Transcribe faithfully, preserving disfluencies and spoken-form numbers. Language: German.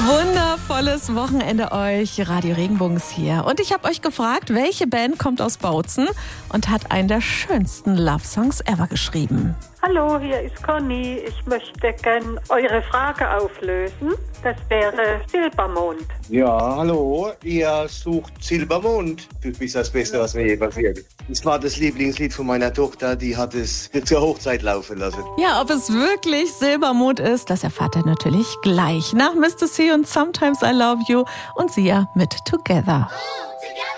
Wundervolles Wochenende euch. Radio Regenbogen ist hier. Und ich habe euch gefragt, welche Band kommt aus Bautzen und hat einen der schönsten Love-Songs ever geschrieben. Hallo, hier ist Conny. Ich möchte gerne eure Frage auflösen. Das wäre Silbermond. Ja, hallo. Ihr sucht Silbermond. Für mich das Beste, was mir je passiert. Das war das Lieblingslied von meiner Tochter. Die hat es zur Hochzeit laufen lassen. Ja, ob es wirklich Silbermond ist, das erfahrt ihr natürlich gleich. Nach Mister C und Sometimes I Love You und Sia mit Together. Together.